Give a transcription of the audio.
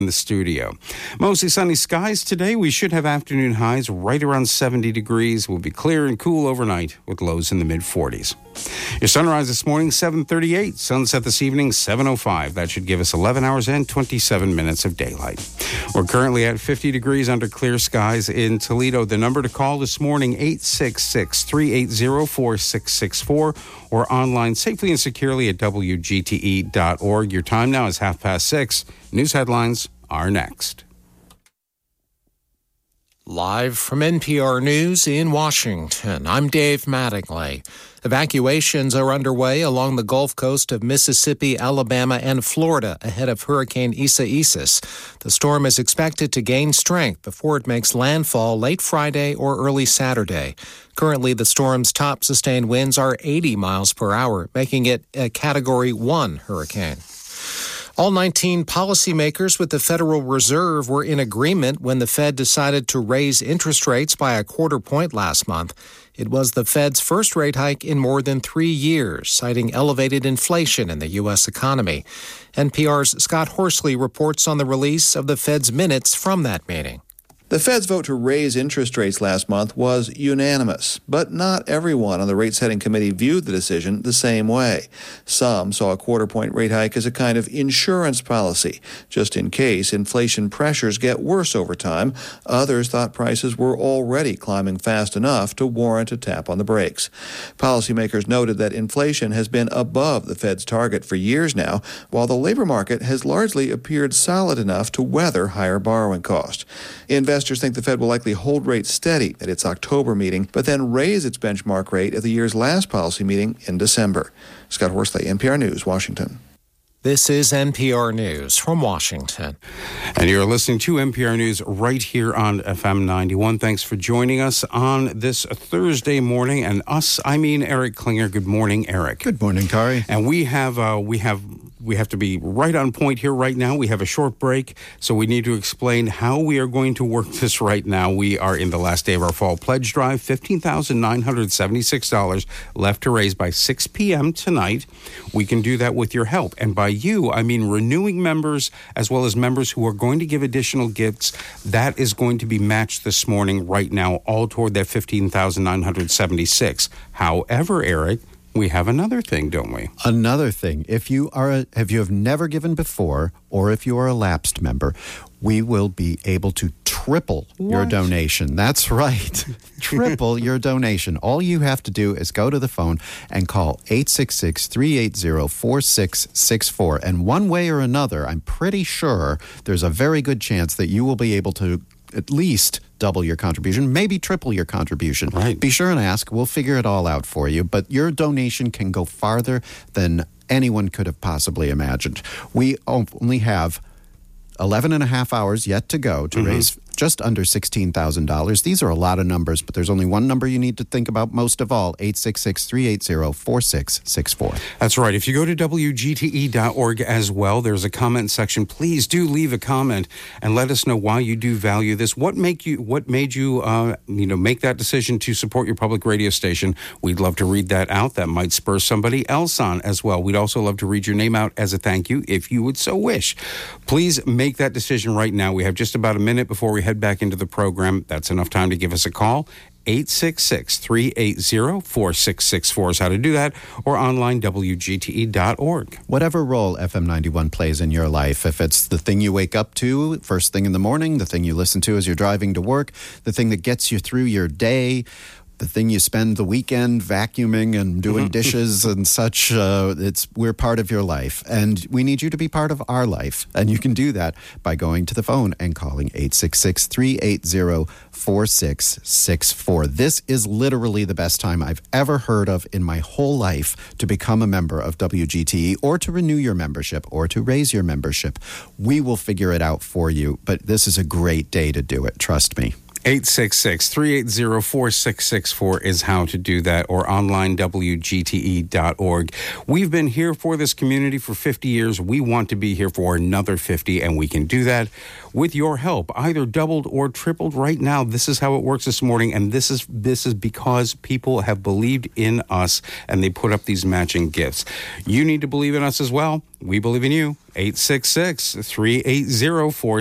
in the studio. Mostly sunny skies today. We should have afternoon highs right around 70 degrees. We'll be clear and cool overnight with lows in the mid-40s. Your sunrise this morning, 7:38. Sunset this evening, 7:05. That should give us 11 hours and 27 minutes of daylight. We're currently at 50 degrees under clear skies in Toledo. The number to call this morning, 866-380-4664, or online safely and securely at WGTE.org. Your time now is 6:30. News headlines are next. Live from NPR News in Washington, I'm Dave Mattingly. Evacuations are underway along the Gulf Coast of Mississippi, Alabama, and Florida ahead of Hurricane Isaias. The storm is expected to gain strength before it makes landfall late Friday or early Saturday. Currently, the storm's top sustained winds are 80 miles per hour, making it a Category 1 hurricane. All 19 policymakers with the Federal Reserve were in agreement when the Fed decided to raise interest rates by a quarter point last month. It was the Fed's first rate hike in more than 3 years, citing elevated inflation in the U.S. economy. NPR's Scott Horsley reports on the release of the Fed's minutes from that meeting. The Fed's vote to raise interest rates last month was unanimous, but not everyone on the rate-setting committee viewed the decision the same way. Some saw a quarter-point rate hike as a kind of insurance policy, just in case inflation pressures get worse over time. Others thought prices were already climbing fast enough to warrant a tap on the brakes. Policymakers noted that inflation has been above the Fed's target for years now, while the labor market has largely appeared solid enough to weather higher borrowing costs. Investors think the Fed will likely hold rates steady at its October meeting, but then raise its benchmark rate at the year's last policy meeting in December. Scott Horsley, NPR News, Washington. This is NPR News from Washington. And you're listening to NPR News right here on FM 91. Thanks for joining us on this Thursday morning. And us, I mean Eric Klinger. Good morning, Eric. Good morning, Kari. And we have to be right on point here right now. We have a short break, so we need to explain how we are going to work this right now. We are in the last day of our fall pledge drive, $15,976 left to raise by 6 p.m. tonight. We can do that with your help. And by you, I mean renewing members as well as members who are going to give additional gifts. That is going to be matched this morning right now, all toward that $15,976. However, Eric, we have another thing, don't we? Another thing. If you have never given before, or if you are a lapsed member, we will be able to triple your donation. That's right. Triple your donation. All you have to do is go to the phone and call 866-380-4664. And one way or another, I'm pretty sure there's a very good chance that you will be able to at least double your contribution, maybe triple your contribution. Right. Be sure and ask. We'll figure it all out for you. But your donation can go farther than anyone could have possibly imagined. We only have 11 and a half hours yet to go to raise just under $16,000. These are a lot of numbers, but there's only one number you need to think about most of all, 866-380-4664. That's right. If you go to WGTE.org as well, there's a comment section. Please do leave a comment and let us know why you do value this. What made you make that decision to support your public radio station? We'd love to read that out. That might spur somebody else on as well. We'd also love to read your name out as a thank you if you would so wish. Please make that decision right now. We have just about a minute before we head back into the program. That's enough time to give us a call. 866-380-4664 is how to do that, or online, WGTE.org. Whatever role FM 91 plays in your life, if it's the thing you wake up to first thing in the morning, the thing you listen to as you're driving to work, the thing that gets you through your day, the thing you spend the weekend vacuuming and doing dishes and such, we're part of your life. And we need you to be part of our life. And you can do that by going to the phone and calling 866-380-4664. This is literally the best time I've ever heard of in my whole life to become a member of WGTE, or to renew your membership, or to raise your membership. We will figure it out for you, but this is a great day to do it. Trust me. 866-380-4664 is how to do that, or online WGTE.org. We've been here for this community for 50 years. We want to be here for another 50, and we can do that with your help, either doubled or tripled. Right now, this is how it works this morning, and this is because people have believed in us, and they put up these matching gifts. You need to believe in us as well. We believe in you. 866-380-4664.